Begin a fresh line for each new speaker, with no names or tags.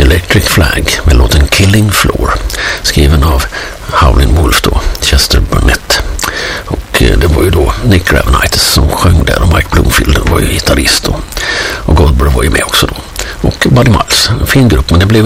Electric Flag med låten Killing Floor, skriven av Howlin' Wolf då, Chester Burnett. Och det var ju då Nick Gravenites som sjöng där, och Mike Bloomfield var ju gitarrist då. Och Goldberg var ju med också då. Och Buddy Miles, en fin grupp, men det blev